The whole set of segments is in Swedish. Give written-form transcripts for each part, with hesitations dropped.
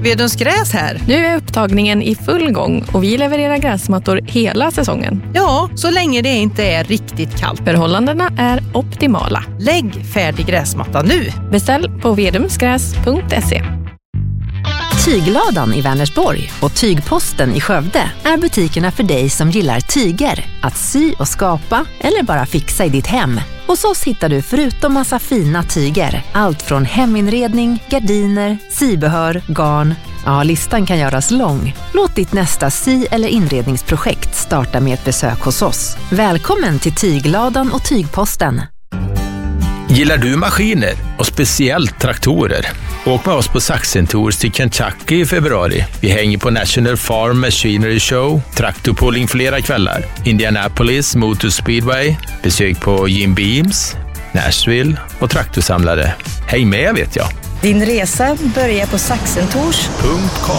Vedums Gräs här. Nu är upptagningen i full gång och vi levererar gräsmattor hela säsongen. Ja, så länge det inte är riktigt kallt. Förhållandena är optimala. Lägg färdig gräsmatta nu. Beställ på vedumsgräs.se. Tygladan i Vänersborg och Tygposten i Skövde är butikerna för dig som gillar tyger, att sy och skapa eller bara fixa i ditt hem. Hos oss hittar du förutom massa fina tyger, allt från heminredning, gardiner, sybehör, garn. Ja, listan kan göras lång. Låt ditt nästa sy- eller inredningsprojekt starta med ett besök hos oss. Välkommen till Tygladan och Tygposten. Gillar du maskiner och speciellt traktorer? Åk med oss på Saxen Tours till Kentucky i februari. Vi hänger på National Farm Machinery Show, traktorpulling flera kvällar, Indianapolis Motor Speedway, besök på Jim Beams, Nashville och traktorsamlare. Häng med vet jag. Din resa börjar på saxentours.com.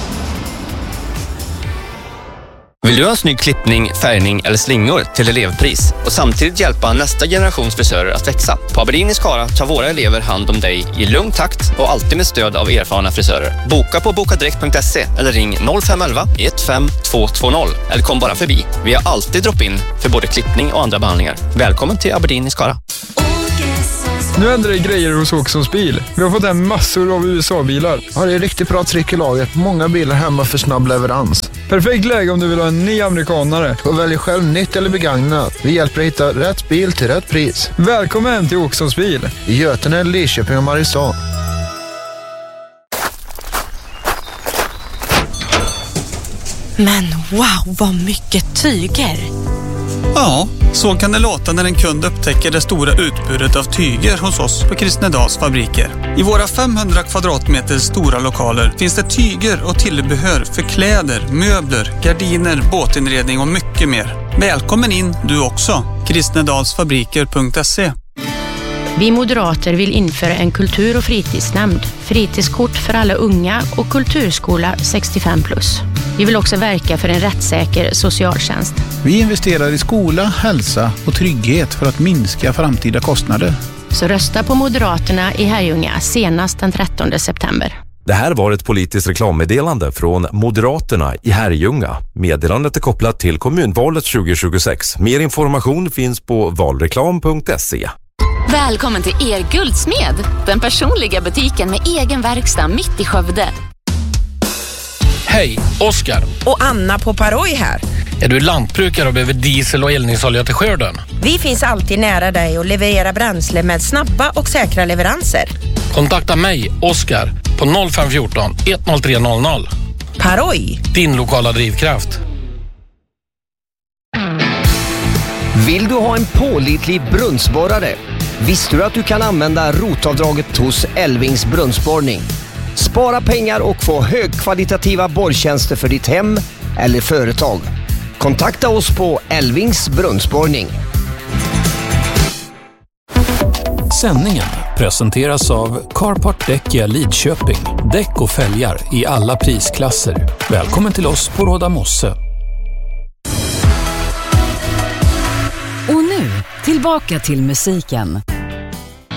Vill du ha en snygg klippning, färgning eller slingor till elevpris och samtidigt hjälpa nästa generations frisörer att växa? På Aberdeen i Skara tar våra elever hand om dig i lugn takt och alltid med stöd av erfarna frisörer. Boka på bokadirekt.se eller ring 0511 15220 eller kom bara förbi. Vi har alltid drop-in för både klippning och andra behandlingar. Välkommen till Aberdeen i Skara. Nu ändrar det grejer hos Åkessons bil. Vi har fått hem massor av USA-bilar. Ja, det är riktigt bra tryck i laget. Många bilar hemma för snabb leverans. Perfekt läge om du vill ha en ny amerikanare. Och välj själv nytt eller begagnat. Vi hjälper dig hitta rätt bil till rätt pris. Välkommen till Åkessons bil. I Götene, Lidköping och Mariestad. Men wow, vad mycket tyger! Ja, så kan det låta när en kund upptäcker det stora utbudet av tyger hos oss på Kristnedals fabriker. I våra 500 kvadratmeter stora lokaler finns det tyger och tillbehör för kläder, möbler, gardiner, båtinredning och mycket mer. Välkommen in du också. Kristnedalsfabriker.se. Vi moderater vill införa en kultur- och fritidsnämnd, fritidskort för alla unga och kulturskola 65+. Vi vill också verka för en rättssäker socialtjänst. Vi investerar i skola, hälsa och trygghet för att minska framtida kostnader. Så rösta på Moderaterna i Herrljunga senast den 13 september. Det här var ett politiskt reklammeddelande från Moderaterna i Herrljunga. Meddelandet är kopplat till kommunvalet 2026. Mer information finns på valreklam.se. Välkommen till Guldsmed, den personliga butiken med egen verkstad mitt i Skövde. Hej, Oskar. Och Anna på Paroj här. Är du lantbrukare och behöver diesel och eldningsolja till skörden? Vi finns alltid nära dig och levererar bränsle med snabba och säkra leveranser. Kontakta mig, Oskar, på 0514 10300. Paroj. Din lokala drivkraft. Vill du ha en pålitlig brunnsborrare? Visste du att du kan använda rotavdraget hos Elvings brunnsborrning? Spara pengar och få högkvalitativa borrtjänster för ditt hem eller företag. Kontakta oss på Elvings brunnsborrning. Sändningen presenteras av Carpart Däckia Lidköping. Däck och fälgar i alla prisklasser. Välkommen till oss på Råda Mosse. Och nu, tillbaka till musiken.